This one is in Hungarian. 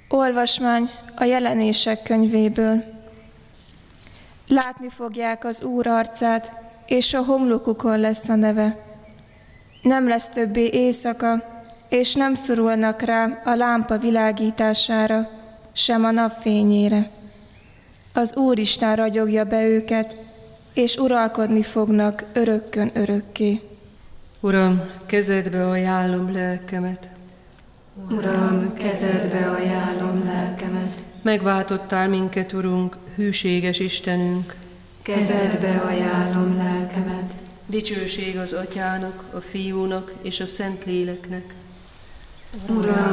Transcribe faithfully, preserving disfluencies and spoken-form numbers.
Olvasmány a Jelenések könyvéből. Látni fogják az Úr arcát, és a homlokukon lesz a neve. Nem lesz többé éjszaka, és nem szorulnak rá a lámpa világítására, sem a napfényére. Az Úristen ragyogja be őket, és uralkodni fognak örökkön örökké. Uram, kezedbe ajánlom lelkemet. Uram, kezedbe ajánlom lelkemet. Megváltottál minket, Urunk, hűséges Istenünk. Kezedbe ajánlom lelkemet. Dicsőség az Atyának, a Fiúnak és a Szentléleknek. Uram,